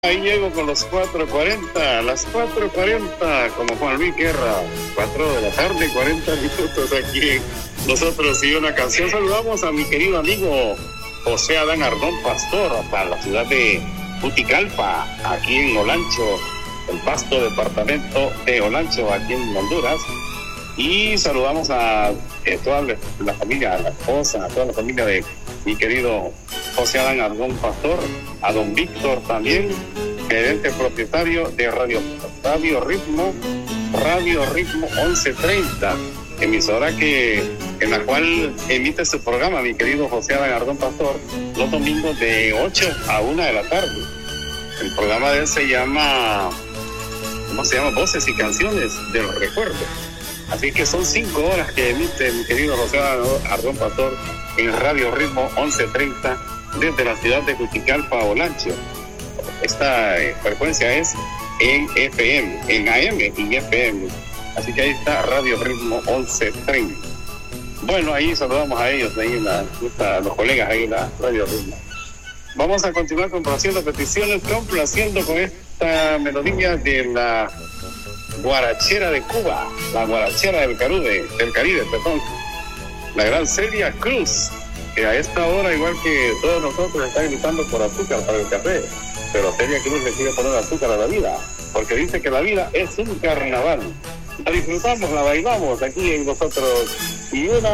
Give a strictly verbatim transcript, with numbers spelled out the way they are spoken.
Ahí llego con los cuatro cuarenta, las cuatro cuarenta, como Juan Luis Guerra, cuatro de la tarde, cuarenta minutos aquí nosotros y una canción. Saludamos a mi querido amigo José Adán Ardón Pastor, hasta la ciudad de Juticalpa, aquí en Olancho, el Pasto, departamento de Olancho, aquí en Honduras. Y saludamos a eh, toda la familia, a la esposa, a toda la familia de mi querido José Adán Ardón Pastor, a don Víctor también, gerente propietario de Radio, Radio Ritmo, Radio Ritmo once treinta, emisora que en la cual emite su programa mi querido José Adán Ardón Pastor los domingos de ocho a una de la tarde. El programa de él se llama, ¿cómo se llama? Voces y Canciones del Recuerdo. Así que son cinco horas que emite mi querido José Ardón Pastor en Radio Ritmo once treinta desde la ciudad de Juticalpa, Olancho. Esta eh, frecuencia es en F M, en A M y F M. Así que ahí está Radio Ritmo once treinta. Bueno, ahí saludamos a ellos, ahí en la, a los colegas ahí en la Radio Ritmo. Vamos a continuar complaciendo peticiones, complaciendo con esta melodía de la guarachera de Cuba, la guarachera del Caribe, del Caribe, perdón, la gran Celia Cruz, que a esta hora, igual que todos nosotros, está gritando por azúcar para el café, pero Celia Cruz le quiere poner azúcar a la vida, porque dice que la vida es un carnaval. La disfrutamos, la bailamos aquí en nosotros, y una